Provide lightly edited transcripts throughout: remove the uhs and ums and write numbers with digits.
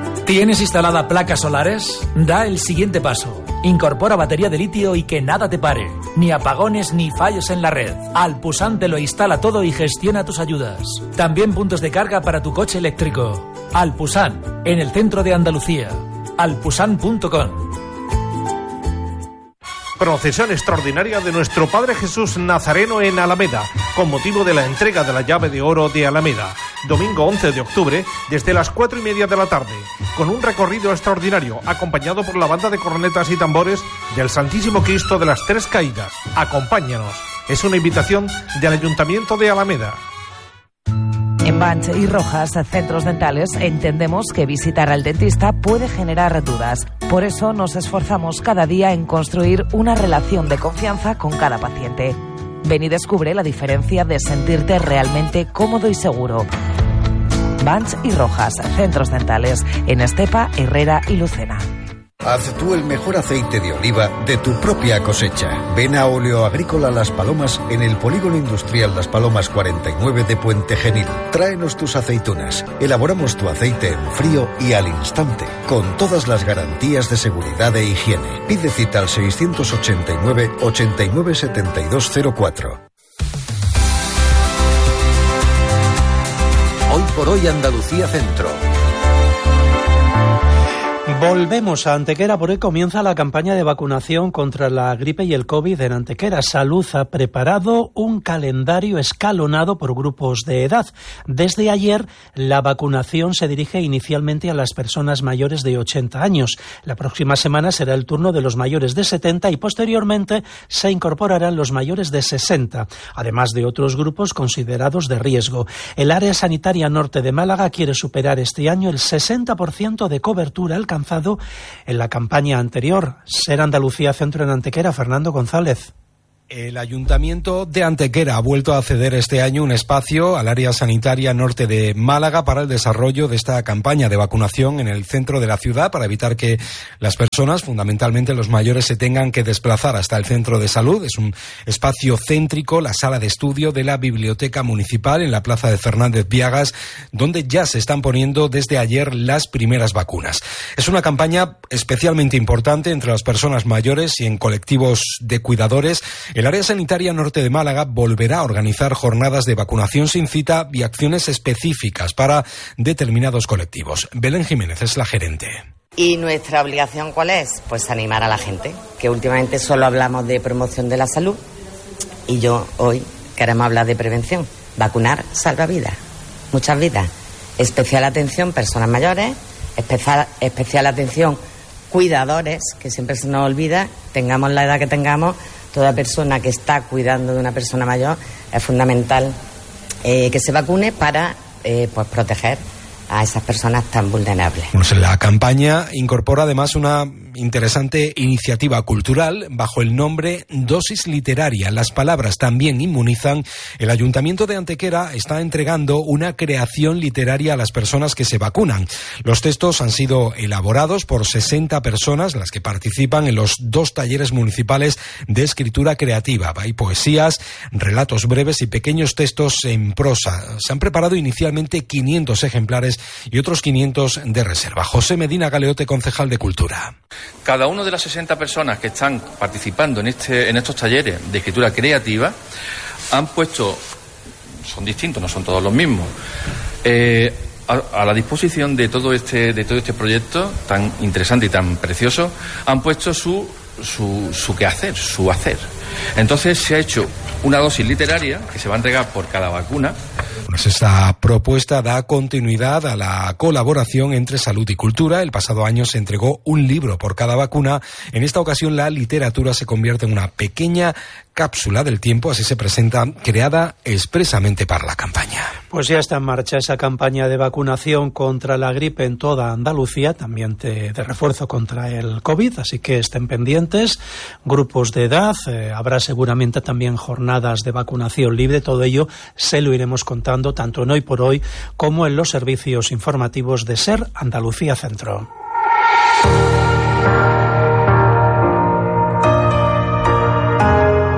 ¿Tienes instalada placas solares? Da el siguiente paso. Incorpora batería de litio y que nada te pare. Ni apagones ni fallos en la red. Alpusan te lo instala todo y gestiona tus ayudas. También puntos de carga para tu coche eléctrico. Alpusan, en el centro de Andalucía. alpusan.com. Procesión extraordinaria de nuestro Padre Jesús Nazareno en Alameda, con motivo de la entrega de la llave de oro de Alameda. Domingo 11 de octubre, desde las 4:30 de la tarde, con un recorrido extraordinario, acompañado por la banda de cornetas y tambores del Santísimo Cristo de las Tres Caídas. Acompáñanos. Es una invitación del Ayuntamiento de Alameda. En Banch y Rojas, centros dentales, entendemos que visitar al dentista puede generar dudas. Por eso nos esforzamos cada día en construir una relación de confianza con cada paciente. Ven y descubre la diferencia de sentirte realmente cómodo y seguro. Banch y Rojas, centros dentales, en Estepa, Herrera y Lucena. Haz tú el mejor aceite de oliva de tu propia cosecha. Ven a Óleo Agrícola Las Palomas en el Polígono Industrial Las Palomas 49 de Puente Genil. Tráenos tus aceitunas. Elaboramos tu aceite en frío y al instante, con todas las garantías de seguridad e higiene. Pide cita al 689 89 7204. Hoy por hoy Andalucía Centro. Volvemos a Antequera porque hoy comienza la campaña de vacunación contra la gripe y el COVID en Antequera. Salud ha preparado un calendario escalonado por grupos de edad. Desde ayer, la vacunación se dirige inicialmente a las personas mayores de 80 años. La próxima semana será el turno de los mayores de 70 y posteriormente se incorporarán los mayores de 60, además de otros grupos considerados de riesgo. El área sanitaria norte de Málaga quiere superar este año el 60% de cobertura alcanzada en la campaña anterior. Ser Andalucía Centro en Antequera, Fernando González. El Ayuntamiento de Antequera ha vuelto a ceder este año un espacio al área sanitaria norte de Málaga para el desarrollo de esta campaña de vacunación en el centro de la ciudad para evitar que las personas, fundamentalmente los mayores, se tengan que desplazar hasta el centro de salud. Es un espacio céntrico, la sala de estudio de la Biblioteca Municipal en la Plaza de Fernández Viagas, donde ya se están poniendo desde ayer las primeras vacunas. Es una campaña especialmente importante entre las personas mayores y en colectivos de cuidadores. El área sanitaria norte de Málaga volverá a organizar jornadas de vacunación sin cita y acciones específicas para determinados colectivos. Belén Jiménez es la gerente. ¿Y nuestra obligación cuál es? Pues animar a la gente, que últimamente solo hablamos de promoción de la salud y hoy queremos hablar de prevención. Vacunar salva vidas, muchas vidas. Especial atención personas mayores, especial atención cuidadores, que siempre se nos olvida, tengamos la edad que tengamos. Toda persona que está cuidando de una persona mayor es fundamental que se vacune para proteger a esas personas tan vulnerables. Pues la campaña incorpora además una interesante iniciativa cultural bajo el nombre Dosis Literaria. Las palabras también inmunizan. El Ayuntamiento de Antequera está entregando una creación literaria a las personas que se vacunan. Los textos han sido elaborados por 60 personas, las que participan en los 2 talleres municipales de escritura creativa. Hay poesías, relatos breves y pequeños textos en prosa. Se han preparado inicialmente 500 ejemplares y otros 500 de reserva. José Medina Galeote, concejal de Cultura. Cada una de las 60 personas que están participando en estos talleres de escritura creativa han puesto, son distintos, no son todos los mismos, a la disposición de todo este proyecto tan interesante y tan precioso, han puesto su quehacer, su hacer. Entonces se ha hecho una dosis literaria que se va a entregar por cada vacuna. Pues esta propuesta da continuidad a la colaboración entre salud y cultura. El pasado año se entregó un libro por cada vacuna. En esta ocasión la literatura se convierte en una pequeña cápsula del tiempo, así se presenta, creada expresamente para la campaña. Pues ya está en marcha esa campaña de vacunación contra la gripe en toda Andalucía, también de refuerzo contra el COVID, así que estén pendientes, grupos de edad, habrá seguramente también jornadas de vacunación libre, todo ello se lo iremos contando tanto en Hoy por Hoy como en los servicios informativos de SER Andalucía Centro.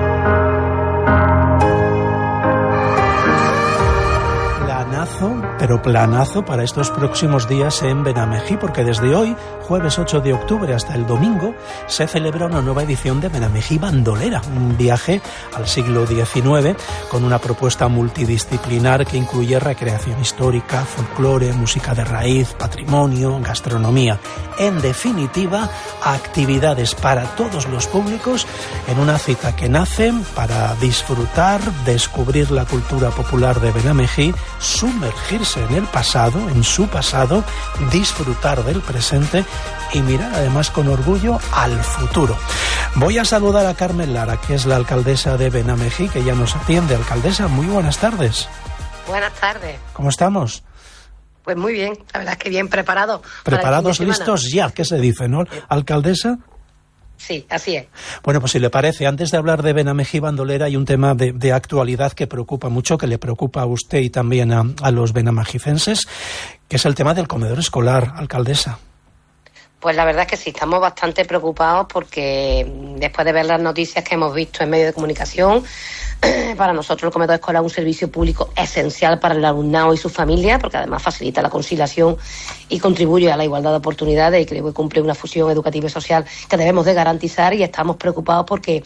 Pero pero planazo para estos próximos días en Benamejí, porque desde hoy, jueves 8 de octubre, hasta el domingo, se celebra una nueva edición de Benamejí Bandolera, un viaje al siglo XIX con una propuesta multidisciplinar que incluye recreación histórica, folclore, música de raíz, patrimonio, gastronomía. En definitiva, actividades para todos los públicos en una cita que nace para disfrutar, descubrir la cultura popular de Benamejí, sumergirse en el pasado, en su pasado, disfrutar del presente y mirar además con orgullo al futuro. Voy a saludar a Carmen Lara, que es la alcaldesa de Benamejí, que ya nos atiende. Alcaldesa, muy buenas tardes. Buenas tardes. ¿Cómo estamos? Pues muy bien, la verdad es que bien preparados. ¿Preparados, listos ya? ¿Qué se dice, no? ¿Alcaldesa? Sí, así es. Bueno, pues si le parece, antes de hablar de Benamejí Bandolera, hay un tema de actualidad que preocupa mucho, que le preocupa a usted y también a los benamejicenses, que es el tema del comedor escolar, alcaldesa. Pues la verdad es que sí, estamos bastante preocupados porque después de ver las noticias que hemos visto en medios de comunicación, para nosotros el comedor escolar es un servicio público esencial para el alumnado y su familia, porque además facilita la conciliación y contribuye a la igualdad de oportunidades y creo que cumple una función educativa y social que debemos de garantizar, y estamos preocupados porque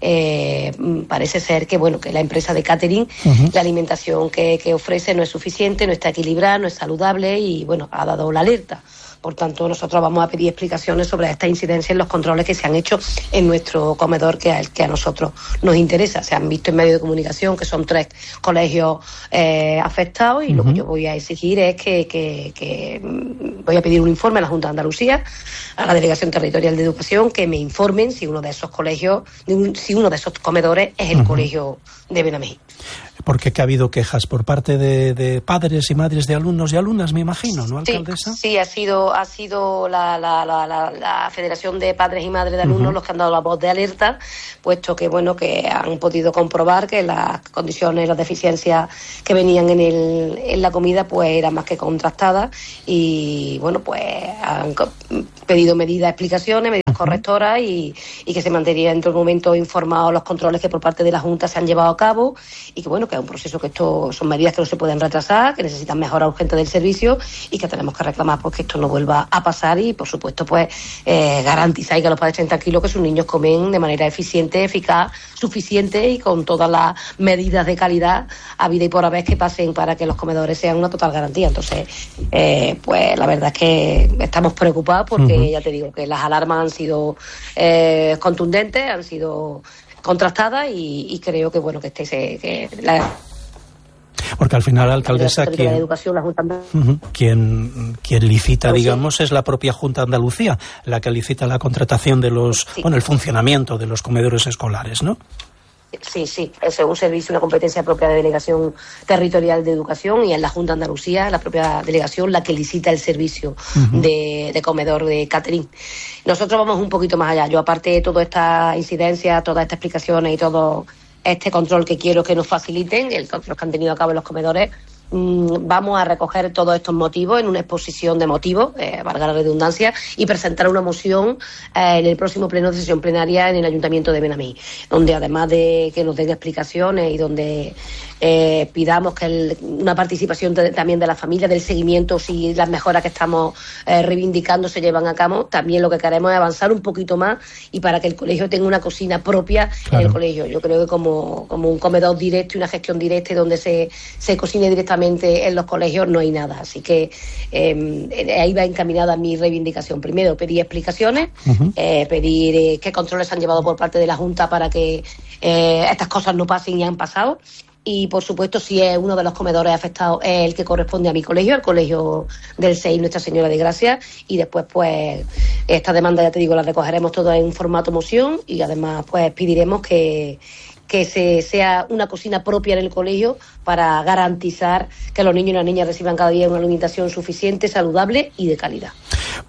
parece ser que que la empresa de catering, la alimentación que ofrece no es suficiente, no está equilibrada, no es saludable y ha dado la alerta. Por tanto, nosotros vamos a pedir explicaciones sobre esta incidencia en los controles que se han hecho en nuestro comedor, que a nosotros nos interesa. Se han visto en medios de comunicación que son 3 colegios afectados, y lo que yo voy a exigir es que voy a pedir un informe a la Junta de Andalucía, a la Delegación Territorial de Educación, que me informen si uno de esos colegios, si uno de esos comedores es el colegio de Benamejí. Porque que ha habido quejas por parte de padres y madres de alumnos y alumnas, me imagino, ¿no, alcaldesa? Sí, ha sido la Federación de Padres y Madres de Alumnos los que han dado la voz de alerta, puesto que que han podido comprobar que las condiciones, las deficiencias que venían en la comida eran más que contrastadas, y han pedido explicaciones, medidas correctoras, y que se mantenían en todo momento informados los controles que por parte de la Junta se han llevado a cabo, y que es un proceso que esto son medidas que no se pueden retrasar, que necesitan mejora urgente del servicio y que tenemos que reclamar que esto no vuelva a pasar, y por supuesto garantizar y que los padres estén tranquilos que sus niños comen de manera eficiente, eficaz, suficiente y con todas las medidas de calidad a vida y por haber que pasen para que los comedores sean una total garantía. Entonces la verdad es que estamos preocupados porque ya te digo que las alarmas han sido contundentes, han sido contrastada, y creo que porque al final, alcaldesa, quien licita, digamos, es la propia Junta de Andalucía, la que licita la contratación de los, el funcionamiento de los comedores escolares, ¿no? Sí, eso es un servicio, una competencia propia de Delegación Territorial de Educación, y es la Junta de Andalucía, la propia delegación, la que licita el servicio de comedor de catering. Nosotros vamos un poquito más allá. Yo, aparte de toda esta incidencia, todas estas explicaciones y todo este control que quiero que nos faciliten, el control que han tenido a cabo en los comedores, vamos a recoger todos estos motivos en una exposición de motivos, valga la redundancia, y presentar una moción en el próximo pleno de sesión plenaria en el Ayuntamiento de Benamejí, donde además de que nos den explicaciones y donde pidamos que una participación también de la familia, del seguimiento, si las mejoras que estamos reivindicando se llevan a cabo, también lo que queremos es avanzar un poquito más, y para que el colegio tenga una cocina propia en el colegio. Yo creo que como un comedor directo y una gestión directa donde se cocine directamente en los colegios no hay nada. Así que ahí va encaminada mi reivindicación. Primero, pedir explicaciones, pedir qué controles han llevado por parte de la Junta para que estas cosas no pasen y han pasado. Y, por supuesto, si es uno de los comedores afectados, es el que corresponde a mi colegio, el colegio del 6 Nuestra Señora de Gracia. Y después, esta demanda, ya te digo, la recogeremos toda en formato moción, y además, pediremos que sea una cocina propia en el colegio para garantizar que los niños y las niñas reciban cada día una alimentación suficiente, saludable y de calidad.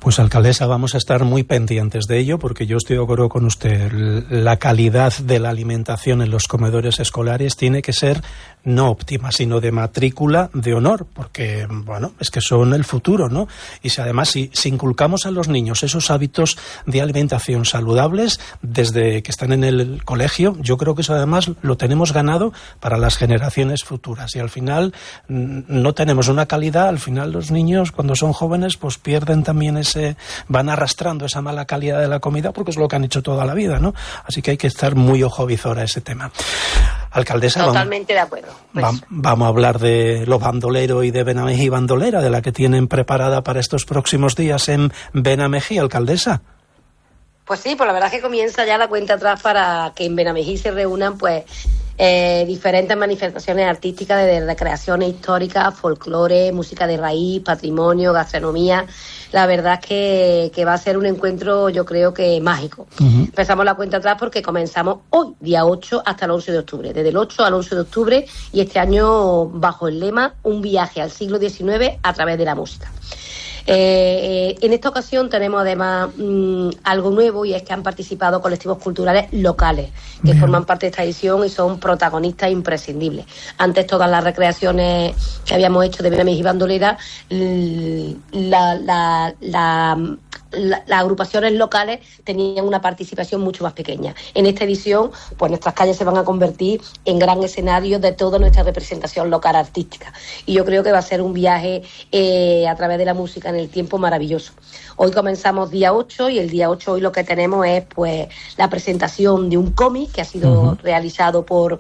Pues, alcaldesa, vamos a estar muy pendientes de ello, porque yo estoy de acuerdo con usted. La calidad de la alimentación en los comedores escolares tiene que ser no óptima, sino de matrícula de honor, porque, bueno, es que son el futuro, ¿no? Y si además, si inculcamos a los niños esos hábitos de alimentación saludables desde que están en el colegio, yo creo que eso además lo tenemos ganado para las generaciones futuras. Y al final no tenemos una calidad, al final los niños cuando son jóvenes pues pierden también van arrastrando esa mala calidad de la comida, porque es lo que han hecho toda la vida, ¿no? Así que hay que estar muy ojo visor a ese tema. Alcaldesa, totalmente de acuerdo. Pues. Vamos a hablar de los bandoleros y de Benamejí Bandolera, de la que tienen preparada para estos próximos días en Benamejí, alcaldesa. Pues sí, pues la verdad es que comienza ya la cuenta atrás para que en Benamejí se reúnan pues diferentes manifestaciones artísticas de recreaciones históricas, folclore, música de raíz, patrimonio, gastronomía. La verdad es que va a ser un encuentro, yo creo que mágico. Uh-huh. Empezamos la cuenta atrás porque comenzamos hoy, día 8, hasta el 11 de octubre. Desde el 8 al 11 de octubre, y este año bajo el lema Un viaje al siglo XIX a través de la música. En esta ocasión tenemos además algo nuevo, y es que han participado colectivos culturales locales que forman parte de esta edición y son protagonistas imprescindibles. Antes, todas las recreaciones que habíamos hecho de Benamejí Bandolera, las agrupaciones locales tenían una participación mucho más pequeña. En esta edición, pues nuestras calles se van a convertir en gran escenario de toda nuestra representación local artística. Y yo creo que va a ser un viaje a través de la música en el tiempo maravilloso. Hoy comenzamos día 8, y el día 8 hoy lo que tenemos es pues la presentación de un cómic que ha sido realizado por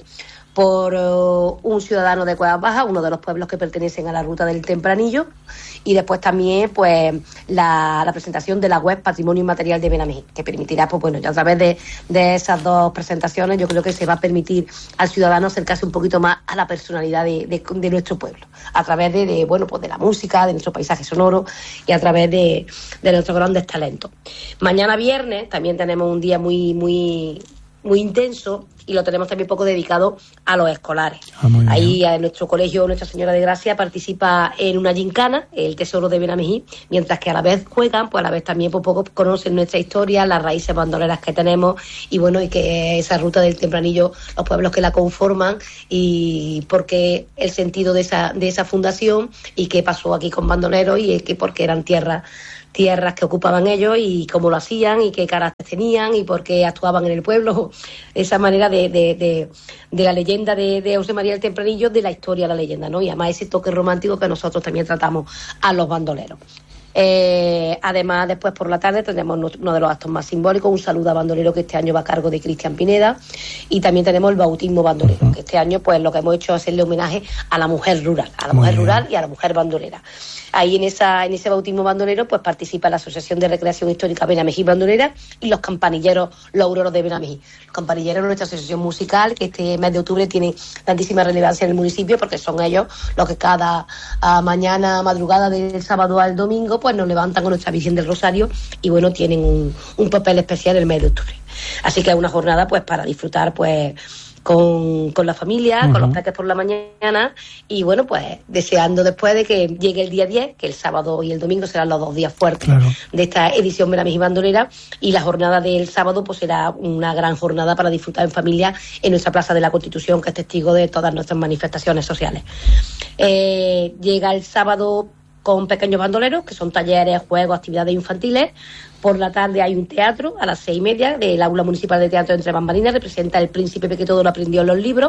un ciudadano de Cuevas Bajas, uno de los pueblos que pertenecen a la ruta del Tempranillo, y después también pues la presentación de la web Patrimonio Inmaterial de Benamejí, que permitirá, pues bueno, ya a través de esas dos presentaciones yo creo que se va a permitir al ciudadano acercarse un poquito más a la personalidad de nuestro pueblo, a través de la música, de nuestro paisaje sonoro y a través de nuestros grandes talentos. Mañana viernes también tenemos un día muy intenso, y lo tenemos también poco dedicado a los escolares. Ahí en nuestro colegio Nuestra Señora de Gracia participa en una gincana, el Tesoro de Benamejí, mientras que a la vez juegan, pues a la vez también pues poco conocen nuestra historia, las raíces bandoleras que tenemos, y bueno, y que esa ruta del Tempranillo, los pueblos que la conforman, y porque el sentido de esa fundación, y qué pasó aquí con bandoleros, y que porque eran tierras que ocupaban ellos, y cómo lo hacían, y qué carácter tenían, y por qué actuaban en el pueblo. Esa manera de la leyenda de José María del Tempranillo, de la historia de la leyenda, ¿no? Y además ese toque romántico que nosotros también tratamos a los bandoleros. Además, después por la tarde tendremos uno de los actos más simbólicos, un saludo a bandolero, que este año va a cargo de Cristian Pineda, y también tenemos el bautismo bandolero, que este año pues lo que hemos hecho es hacerle homenaje a la mujer rural, y a la mujer bandolera. Ahí en ese bautismo bandolero pues participa la Asociación de Recreación Histórica Benamejí Bandolera y los campanilleros Los Auroros de Benamejí. Los campanilleros es nuestra asociación musical, que este mes de octubre tiene tantísima relevancia en el municipio, porque son ellos los que cada madrugada del sábado al domingo pues nos levantan con nuestra Virgen del Rosario, y bueno, tienen un papel especial el mes de octubre. Así que es una jornada pues para disfrutar pues con la familia, con los peques por la mañana, y bueno, pues deseando después de que llegue el día 10, que el sábado y el domingo serán los 2 días fuertes de esta edición Benamejí Bandolera, y la jornada del sábado pues será una gran jornada para disfrutar en familia en nuestra Plaza de la Constitución, que es testigo de todas nuestras manifestaciones sociales. Llega el sábado con pequeños bandoleros, que son talleres, juegos, actividades infantiles. Por la tarde hay un teatro a las 6:30 del Aula Municipal de Teatro Entre Bambalinas, representa El Príncipe que todo lo aprendió en los libros,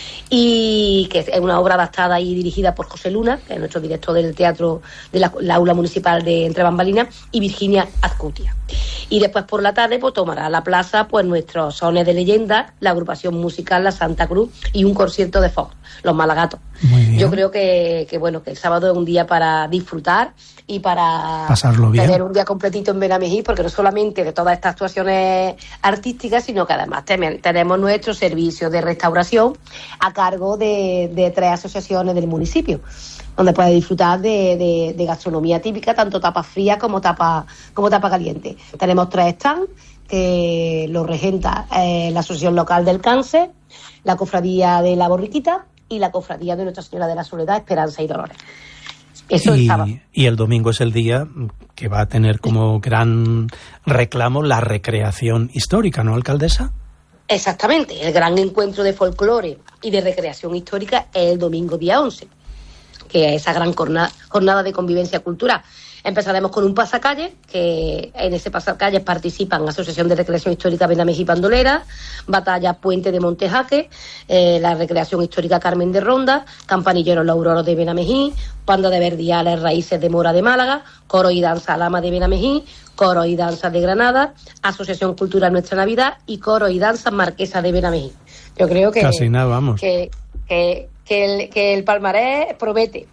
y que es una obra adaptada y dirigida por José Luna, que es nuestro director del teatro de la Aula Municipal de Entre Bambalinas, y Virginia Azcutia. Y después por la tarde pues tomará la plaza pues nuestros sones de leyenda, la agrupación musical La Santa Cruz y un concierto de folk, Los Malagatos. Yo creo que bueno, que el sábado es un día para disfrutar y para pasarlo bien, tener un día completito en Benamejí, porque no solamente de todas estas actuaciones artísticas, sino que además tenemos nuestro servicio de restauración a cargo de 3 asociaciones del municipio, donde puede disfrutar de gastronomía típica, tanto tapas frías como tapas calientes. Tenemos 3 stands que lo regenta la Asociación Local del Cáncer, la Cofradía de la Borriquita y la Cofradía de Nuestra Señora de la Soledad, Esperanza y Dolores. Eso el sábado. Y el domingo es el día que va a tener como gran reclamo la recreación histórica, ¿no, alcaldesa? Exactamente, el gran encuentro de folclore y de recreación histórica es el domingo día 11, que es esa gran jornada de convivencia cultural. Empezaremos con un pasacalle, que en ese pasacalle participan Asociación de Recreación Histórica Benamejí Bandolera, Batalla Puente de Montejaque, la Recreación Histórica Carmen de Ronda, Campanilleros La Aurora de Benamejí, Banda de Verdiales Raíces de Mora de Málaga, Coro y Danza Lama de Benamejí, Coro y Danza de Granada, Asociación Cultural Nuestra Navidad y Coro y Danza Marquesa de Benamejí. Yo creo que casi nada, vamos. Que el palmarés promete.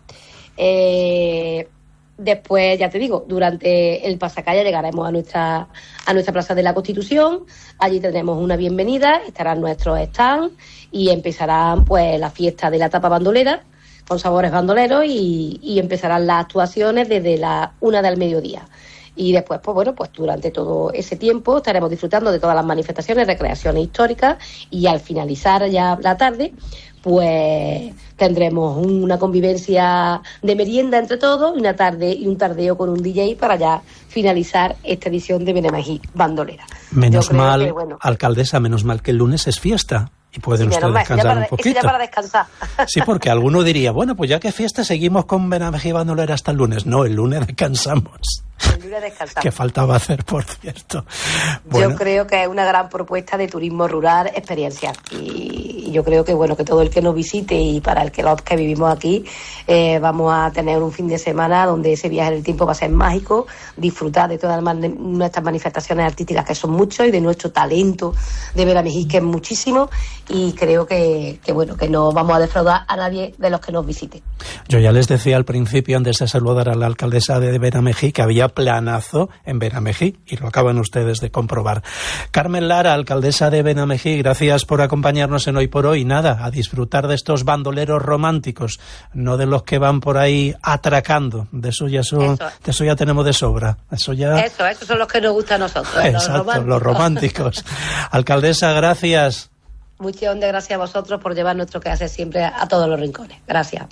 Después, ya te digo, durante el pasacalle llegaremos a nuestra Plaza de la Constitución. Allí tendremos una bienvenida, estarán nuestros stands y empezarán pues la fiesta de la tapa bandolera con sabores bandoleros y empezarán las actuaciones desde la 1 del mediodía. Y después, pues durante todo ese tiempo estaremos disfrutando de todas las manifestaciones, recreaciones históricas, y al finalizar ya la tarde, pues tendremos una convivencia de merienda entre todos, una tarde y un tardeo con un DJ para ya finalizar esta edición de Benamejí Bandolera. Menos mal, alcaldesa, menos mal que el lunes es fiesta. Y pueden ustedes descansar un poquito. Ya para descansar. Sí, porque alguno diría, bueno, pues ya que fiesta seguimos con Benamejí Bandolera hasta el lunes. No, el lunes descansamos. El lunes descansamos. Que faltaba hacer, por cierto. Bueno. Yo creo que es una gran propuesta de turismo rural experiencial. Y yo creo que que todo el que nos visite y para el que los que vivimos aquí, vamos a tener un fin de semana donde ese viaje en el tiempo va a ser mágico, disfrutar de todas nuestras manifestaciones artísticas, que son muchos, y de nuestro talento de Benamejí, que es muchísimo. Y creo que no vamos a defraudar a nadie de los que nos visiten. Yo ya les decía al principio, antes de saludar a la alcaldesa de Benamejí, que había planazo en Benamejí, y lo acaban ustedes de comprobar. Carmen Lara, alcaldesa de Benamejí, gracias por acompañarnos en Hoy por Hoy. Nada, a disfrutar de estos bandoleros románticos, no de los que van por ahí atracando. De eso ya tenemos de sobra. Esos son los que nos gustan a nosotros. Exacto, los románticos. Alcaldesa, gracias. Muchas gracias a vosotros por llevar nuestro quehacer siempre a todos los rincones. Gracias.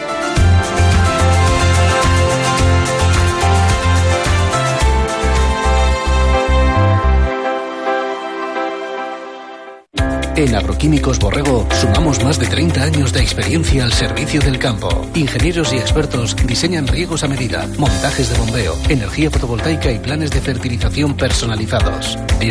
En Agroquímicos Borrego sumamos más de 30 años de experiencia al servicio del campo. Ingenieros y expertos diseñan riegos a medida, montajes de bombeo, energía fotovoltaica y planes de fertilización personalizados.